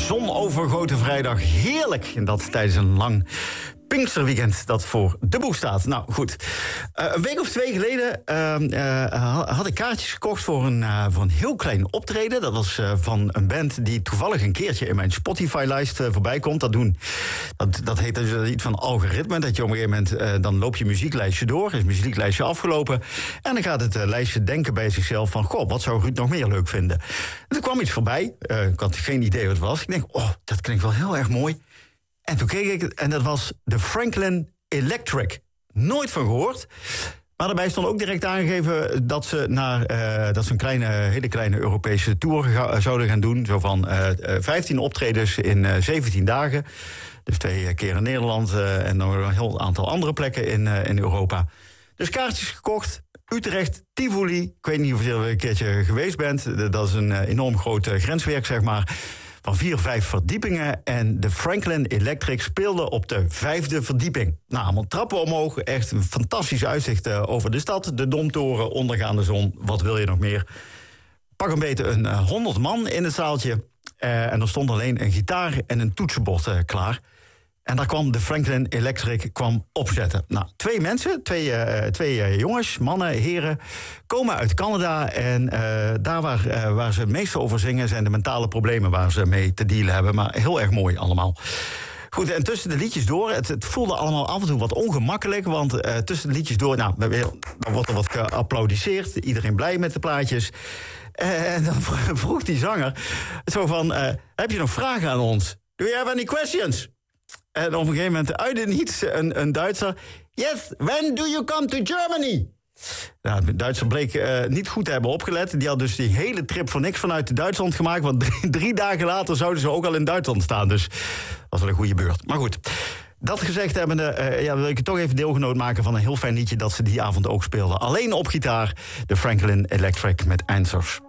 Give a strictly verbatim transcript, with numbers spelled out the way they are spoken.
zonovergoten vrijdag. Heerlijk. En dat tijdens een lang Pinksterweekend dat voor de boeg staat. Nou, goed. Uh, een week of twee geleden uh, uh, had ik kaartjes gekocht voor een, uh, voor een heel klein optreden. Dat was uh, van een band die toevallig een keertje in mijn Spotify-lijst uh, voorbij komt. Dat, doen, dat, dat heet dus iets van algoritme. Dat je op een gegeven moment, uh, dan loop je muzieklijstje door. Is het muzieklijstje afgelopen. En dan gaat het uh, lijstje denken bij zichzelf van, goh, wat zou Ruud nog meer leuk vinden? En er kwam iets voorbij. Uh, ik had geen idee wat het was. Ik denk, oh, dat klinkt wel heel erg mooi. En toen keek ik, en dat was de Franklin Electric. Nooit van gehoord. Maar daarbij stond ook direct aangegeven dat ze, naar, uh, dat ze een kleine, hele kleine Europese tour ga, zouden gaan doen. Zo van uh, vijftien optredens in uh, zeventien dagen. Dus twee keer in Nederland uh, en nog een heel aantal andere plekken in, uh, in Europa. Dus kaartjes gekocht. Utrecht, Tivoli. Ik weet niet of je er een keertje geweest bent. Dat is een uh, enorm groot uh, grenswerk, zeg maar. Van vier, vijf verdiepingen. En de Franklin Electric speelde op de vijfde verdieping. Nou, allemaal trappen omhoog. Echt een fantastisch uitzicht uh, over de stad. De Domtoren, ondergaande zon. Wat wil je nog meer? Pak een beetje een uh, honderd man in het zaaltje. Uh, en er stond alleen een gitaar en een toetsenbord uh, klaar. En daar kwam de Franklin Electric kwam opzetten. Nou, twee mensen, twee, uh, twee uh, jongens, mannen, heren, komen uit Canada. En uh, daar waar, uh, waar ze het meest over zingen zijn de mentale problemen waar ze mee te dealen hebben. Maar heel erg mooi allemaal. Goed, en tussen de liedjes door, het, het voelde allemaal af en toe wat ongemakkelijk. Want uh, tussen de liedjes door, nou, dan wordt er wat geapplaudisseerd. Iedereen blij met de plaatjes. Uh, en dan vroeg die zanger zo van, uh, heb je nog vragen aan ons? Do you have any questions? En op een gegeven moment uit het niets een, een Duitser. Yes, when do you come to Germany? Nou, de Duitser bleek uh, niet goed te hebben opgelet. Die had dus die hele trip voor niks vanuit Duitsland gemaakt. Want drie, drie dagen later zouden ze ook al in Duitsland staan. Dus dat was wel een goede beurt. Maar goed, dat gezegd hebbende, uh, ja, wil ik toch even deelgenoot maken van een heel fijn liedje dat ze die avond ook speelden. Alleen op gitaar, de Franklin Electric met Answers.